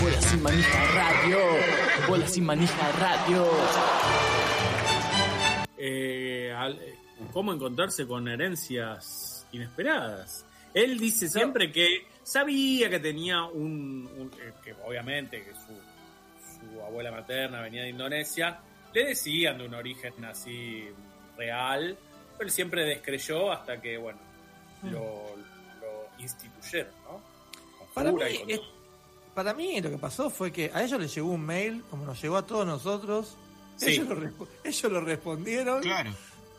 Bola sin manija radio. Bola sin manija radio. ¿Cómo encontrarse con herencias inesperadas? Él dice siempre que sabía que tenía que obviamente que su abuela materna venía de Indonesia, le decían de un origen así real, pero él siempre descreyó hasta que, bueno, lo instituyeron, ¿no? Para mí lo que pasó fue que a ellos les llegó un mail, como nos llegó a todos nosotros. Sí. Ellos lo respondieron. Claro.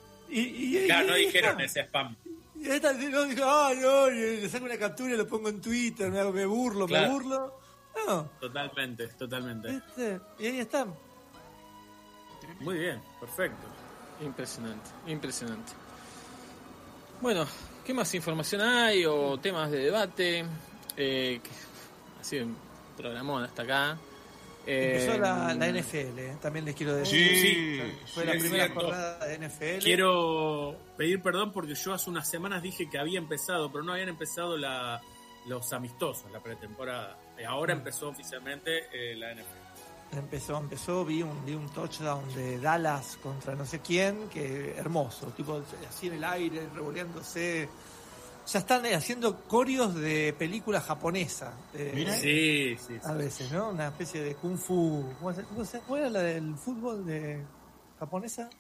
No dijeron ese spam. Y esta no dijo, no, le saco una captura y lo pongo en Twitter, me burlo. No. Totalmente. Y ahí están. Muy bien, perfecto. Impresionante. Bueno, ¿qué más información hay o temas de debate? Ha sido un programón hasta acá. Empezó la NFL, también les quiero decir. Sí, fue la primera jornada de NFL. Quiero pedir perdón porque yo hace unas semanas dije que había empezado, pero no habían empezado los amistosos, la pretemporada. Ahora empezó oficialmente la NFL. Empezó, vi un touchdown de Dallas contra no sé quién, que hermoso, tipo así en el aire, revoleándose. Ya están haciendo coreos de película japonesa. Sí. A veces, ¿no? Una especie de kung fu. ¿Cuál era la del fútbol de japonesa?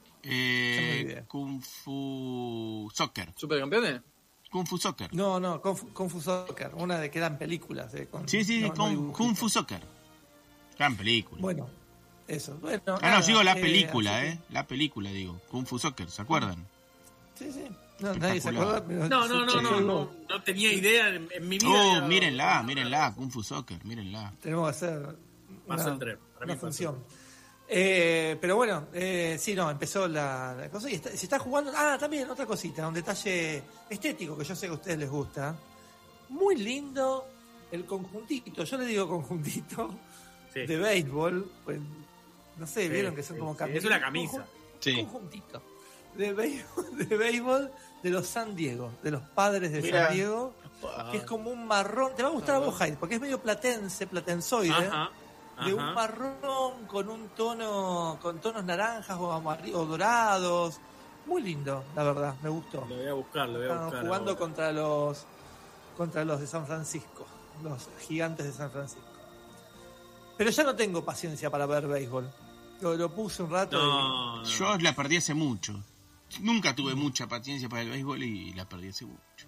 Kung Fu Soccer. ¿Supercampeones? Kung Fu Soccer. No, Kung Fu Soccer. Una de que eran películas. Kung Fu Soccer. Gran película. Bueno, eso. Bueno, digo la película, La película, digo. Kung Fu Soccer, ¿se acuerdan? Sí. No, nadie se acuerda. Pero no tenía idea en mi vida. Mírenla, Kung Fu Soccer, mírenla. Tenemos que hacer una función. Pero bueno, empezó la cosa y se está jugando. También otra cosita, un detalle estético que yo sé que a ustedes les gusta. Muy lindo el conjuntito, yo le digo conjuntito de béisbol. Pues, no sé, vieron que son como camisas. Es una camisa. Conjuntito de béisbol de los San Diego, de los Padres de San Diego, que es como un marrón. Te va a gustar a vos, Jair, porque es medio platenzoide. De un marrón con un tono, con tonos naranjas o dorados. Muy lindo, la verdad, me gustó. Lo voy a buscar. Jugando contra los de San Francisco, los Gigantes de San Francisco. Pero ya no tengo paciencia para ver béisbol. Lo puse un rato. Yo la perdí hace mucho. Nunca tuve mucha paciencia para el béisbol y la perdí hace mucho.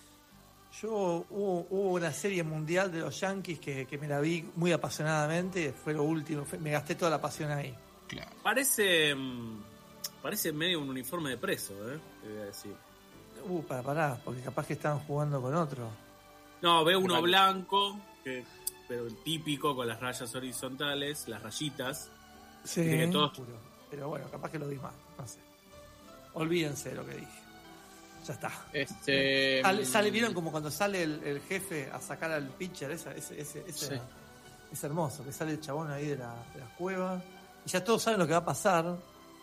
Hubo una serie mundial de los Yankees que me la vi muy apasionadamente. Fue lo último, me gasté toda la pasión ahí. Claro. Parece medio un uniforme de preso, te voy a decir. Pará, porque capaz que estaban jugando con otro. No, veo uno blanco, pero el típico con las rayas horizontales, las rayitas. Sí, que todos... pero bueno, capaz que lo vi mal, no sé. Olvídense de lo que dije. Ya está. ¿Vieron como cuando sale el jefe a sacar al pitcher? Es hermoso, que sale el chabón ahí de las cuevas y ya todos saben lo que va a pasar.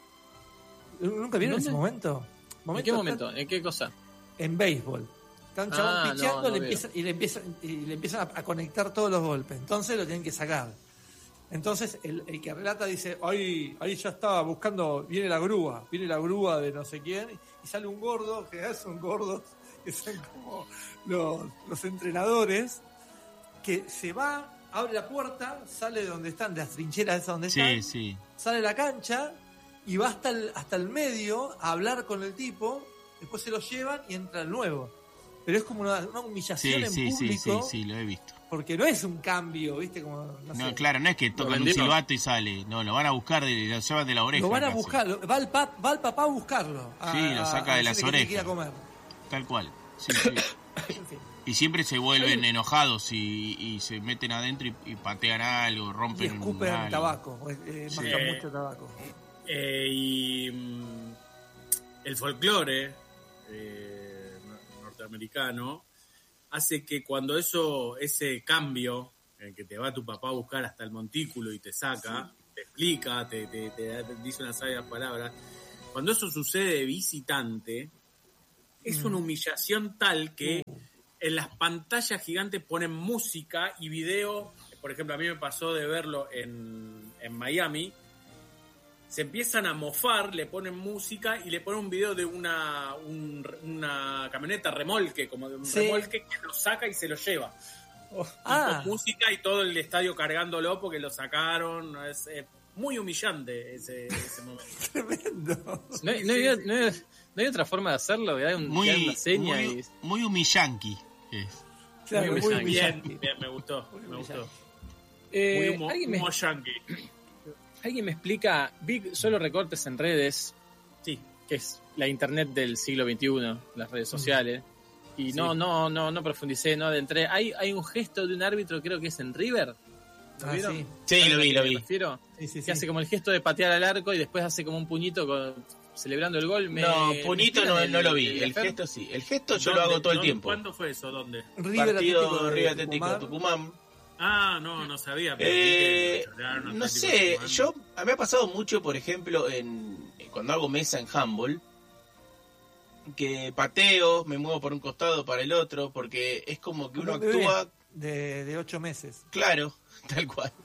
¿Nunca vieron ese momento? ¿En qué momento? ¿En qué cosa? En béisbol. Está un chabón picheando no y le empiezan a conectar todos los golpes. Entonces lo tienen que sacar. Entonces el que relata dice, ahí ya estaba buscando, viene la grúa de no sé quién, y sale un gordo, que son gordos, que son como los entrenadores, que se va, abre la puerta, sale de donde están, de las trincheras esas donde están, sale a la cancha y va hasta el medio a hablar con el tipo, después se lo llevan y entra el nuevo. Pero es como una humillación en público. Sí, lo he visto. Porque no es un cambio, ¿viste? Como, no sé. Claro, no es que tocan un silbato y sale. No, lo van a buscar, lo llevan de la oreja. Lo van a buscar, va el papá a buscarlo. Lo saca de las orejas. Que comer. Tal cual. Sí. En fin. Y siempre se vuelven enojados y se meten adentro y patean algo, rompen. Y escupen tabaco, mascan mucho tabaco. Y el folclore norteamericano hace que cuando ese cambio en que te va tu papá a buscar hasta el montículo y te saca, te explica, te dice unas sabias palabras, cuando eso sucede de visitante, es una humillación tal que en las pantallas gigantes ponen música y video por ejemplo, a mí me pasó de verlo en Miami, se empiezan a mofar, le ponen música y le ponen un video de una camioneta remolque, como de un remolque que lo saca y se lo lleva. Con música y todo el estadio cargándolo porque lo sacaron. Es muy humillante ese momento. Tremendo. No hay otra forma de hacerlo, que hay una seña muy humillanqui es. Claro, muy Bien, humillante. bien, me gustó. ¿Alguien yankee. ¿Alguien me explica? Vi solo recortes en redes, Sí. que es la internet del siglo XXI, las redes sociales, y no profundicé, no adentré. Hay un gesto de un árbitro, creo que es en River. ¿Lo vieron? Sí. Sí, lo vi. ¿Me refiero? Sí. Que hace como el gesto de patear al arco y después hace como un puñito celebrando el gol. Puñito no lo vi. El gesto sí. El gesto yo lo hago todo el tiempo. ¿Cuándo fue eso? ¿Dónde? Partido River Atlético Tucumán. No sabía. No sé, me ha pasado mucho, por ejemplo, cuando hago mesa en handball, que pateo, me muevo por un costado para el otro, porque es como que uno actúa... De 8 meses. Claro, tal cual.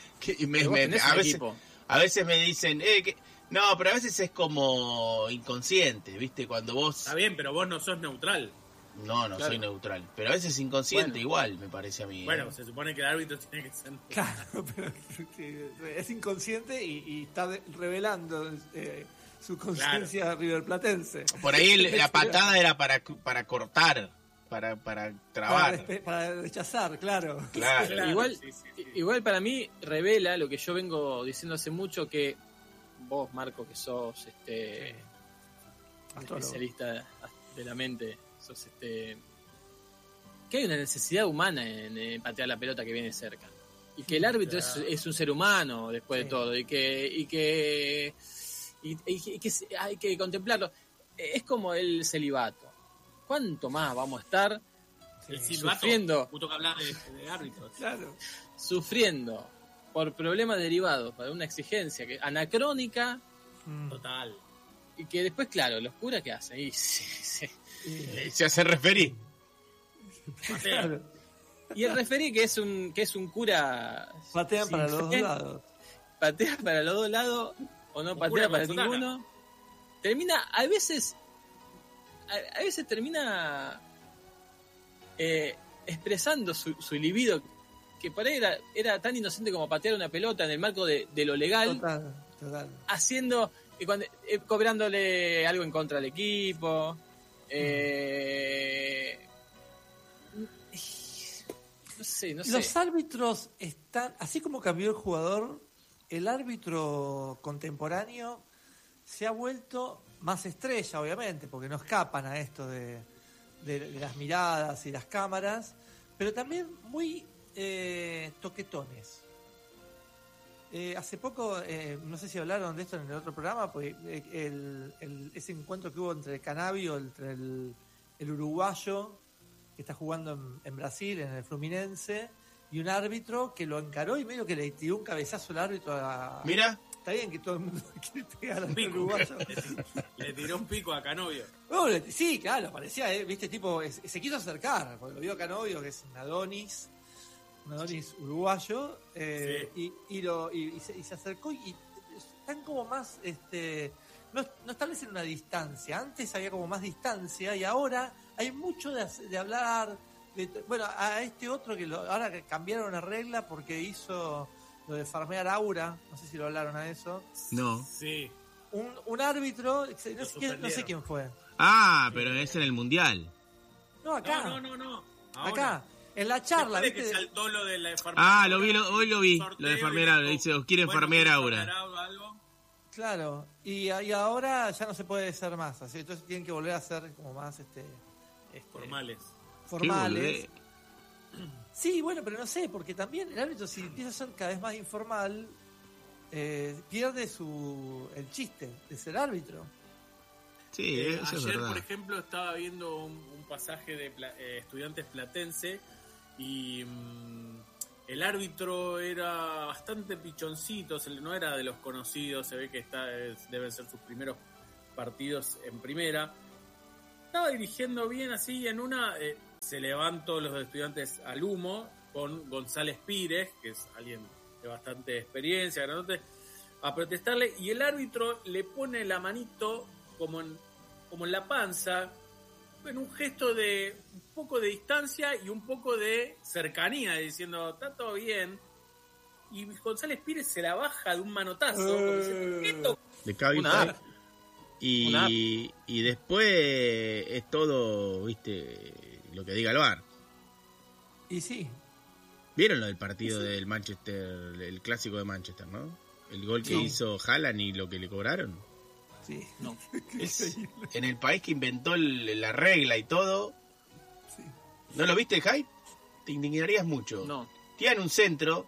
A veces me dicen, no, pero a veces es como inconsciente, ¿viste? Cuando vos... Está bien, pero vos no sos neutral. No, claro. Soy neutral. Pero a veces inconsciente igual, me parece a mí. Bueno, se supone que el árbitro tiene que ser... Claro, pero es inconsciente y está revelando su conciencia riverplatense. Por ahí la patada era para cortar, para trabar. Para rechazar, claro. Claro. Igual para mí revela lo que yo vengo diciendo hace mucho, que vos, Marco, que sos especialista de la mente, sos que hay una necesidad humana en patear la pelota que viene cerca, y que el árbitro es un ser humano después de todo, y que hay que contemplarlo. Es como el celibato. ¿Cuánto más vamos a estar sufriendo? Justo que hablar de árbitros. Claro. Sufriendo por problemas derivados para una exigencia anacrónica total, y que después, claro, los curas que hacen y se hace referir. Claro. Y el referí, que es un cura, patean para los dos lados. Patea para los dos lados o no patea para ninguno. Termina, a veces termina expresando su libido, que por ahí era tan inocente como patear una pelota en el marco de lo legal. Total. Haciendo, cobrándole algo en contra del equipo. No sé. Los árbitros están, así como cambió el jugador, el árbitro contemporáneo se ha vuelto más estrella, obviamente, porque no escapan a esto de las miradas y las cámaras, pero también muy toquetones. Hace poco, no sé si hablaron de esto en el otro programa, pues ese encuentro que hubo entre Cannavio, entre el uruguayo que está jugando en Brasil, en el Fluminense, y un árbitro que lo encaró y medio que le tiró un cabezazo al árbitro Mira. Está bien que todo el mundo quiere pegar al uruguayo. Le tiró un pico a Canovio. No, sí, claro, parecía, viste, tipo, se quiso acercar, porque lo vio Canovio, que es un Adonis uruguayo, sí. y se acercó y están como más, no establecen una distancia. Antes había como más distancia y ahora hay mucho de hablar. Bueno, a este otro ahora que cambiaron la regla porque hizo lo de farmear aura, no sé si lo hablaron a eso. No. Sí. Un árbitro, no sé quién fue. Pero es en el Mundial. No, acá. No. Ahora. Acá. En la charla, ¿viste? Que saltó lo de la farmear hoy lo vi, lo de farmear aura. Dice, os quieren farmear aura. Claro, y ahora ya no se puede hacer más, así, entonces tienen que volver a ser como más formales. Sí, bueno, pero no sé, porque también el árbitro, si empieza a ser cada vez más informal, pierde el chiste de ser árbitro. Sí, eso ayer, es verdad. Por ejemplo, estaba viendo un pasaje de Estudiantes Platense y el árbitro era bastante pichoncito, no era de los conocidos, se ve que deben ser sus primeros partidos en primera. Estaba dirigiendo bien así, en una se levantan los estudiantes al humo con González Pires, que es alguien de bastante experiencia, granote, a protestarle, y el árbitro le pone la manito como en la panza, en un gesto de un poco de distancia y un poco de cercanía, diciendo, está todo bien. Y González Pires se la baja de un manotazo, como diciendo, de Cabify. Y después es todo, viste, lo que diga el VAR. Y sí. ¿Vieron lo del partido del Manchester, el clásico de Manchester, no? El gol que hizo Haaland y lo que le cobraron. Sí. No. Es en el país que inventó la regla y todo. Sí. ¿No lo viste, Jai? Te indignarías mucho. No. Tiene un centro.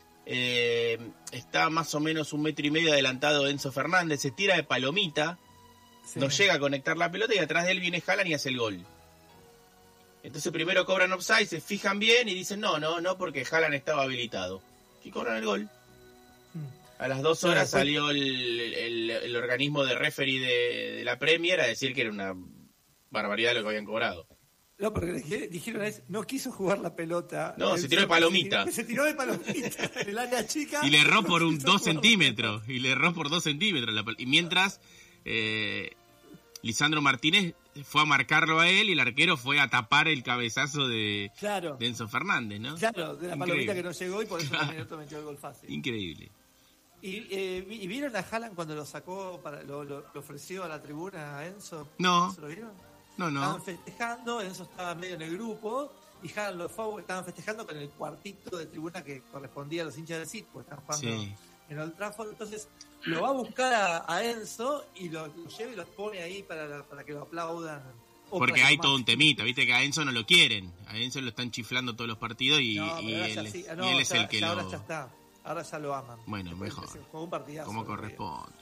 Está más o menos 1,5 metros adelantado Enzo Fernández. Se tira de palomita. Sí. No llega a conectar la pelota y atrás de él viene Haaland y hace el gol. Entonces primero cobran offside, se fijan bien y dicen no, porque Haaland estaba habilitado. Y cobran el gol. A las 2 horas salió el organismo de referee de la Premier a decir que era una barbaridad lo que habían cobrado. No, porque dijeron no quiso jugar la pelota. No, se tiró de palomita. Se tiró de palomita en el área chica. Y le erró por 2 centímetros. Y le erró por 2 centímetros. Y mientras Lisandro Martínez fue a marcarlo a él y el arquero fue a tapar el cabezazo de Enzo Fernández, ¿no? Claro, de la palomita que no llegó y por eso el otro metió el gol fácil. Increíble. ¿Y vieron a Haaland cuando lo sacó, lo ofreció a la tribuna a Enzo? No. ¿Se lo vieron? No. Estaban festejando, Enzo estaba medio en el grupo y Haaland lo fue, estaban festejando con el cuartito de tribuna que correspondía a los hinchas del City, porque están jugando en Old Trafford. Entonces lo va a buscar a Enzo y lo lleva y lo pone ahí para que lo aplaudan. Porque hay todo un temita, viste que a Enzo no lo quieren, a Enzo lo están chiflando todos los partidos y él es el que ahora ya está. Ahora ya lo aman. Bueno, mejor. Con un partidazo. Como corresponde.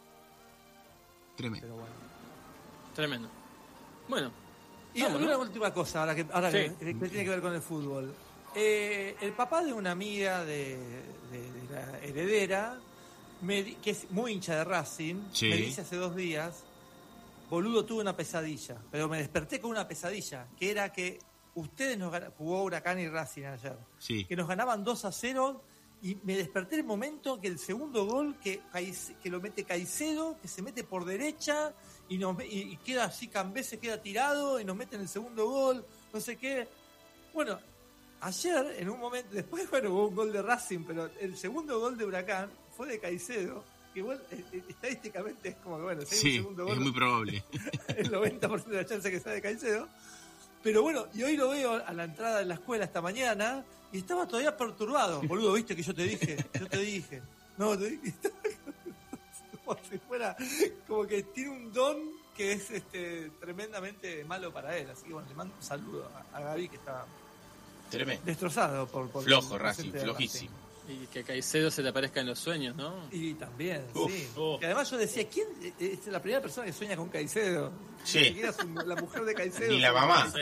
Tremendo. Pero bueno. Tremendo. Bueno. Y una última cosa, ahora que tiene que ver con el fútbol. El papá de una amiga de la heredera, que es muy hincha de Racing, me dice hace 2 días, boludo, tuve una pesadilla. Pero me desperté con una pesadilla, que era que ustedes jugó Huracán y Racing ayer. Sí. Que nos ganaban 2-0. Y me desperté en el momento que el segundo gol que lo mete Caicedo, que se mete por derecha y queda así, Cambé queda tirado y nos mete en el segundo gol, no sé qué. Bueno, ayer en un momento, después hubo un gol de Racing, pero el segundo gol de Huracán fue de Caicedo, que igual estadísticamente es como que bueno, si hay un segundo gol, es muy probable. El 90% de la chance que sea de Caicedo. Pero bueno, y hoy lo veo a la entrada de la escuela esta mañana y estaba todavía perturbado. Boludo, ¿viste que yo te dije? No, te dije. Como si fuera, como que tiene un don que es tremendamente malo para él. Así que bueno, le mando un saludo a Gaby, que está tremendo, destrozado por flojo Racing, flojísimo. Y que Caicedo se te aparezca en los sueños, ¿no? Y también, sí. Y además yo decía, ¿quién es la primera persona que sueña con Caicedo? Sí. Ni siquiera la mujer de Caicedo. Ni la mamá.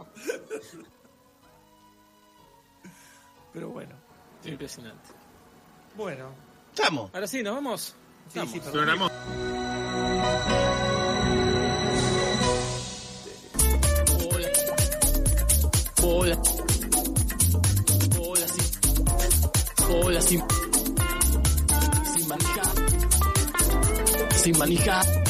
Pero bueno. Impresionante. Bueno. Estamos. Ahora sí, ¿nos vamos? Sí, Sonamos. Hola, sin manija.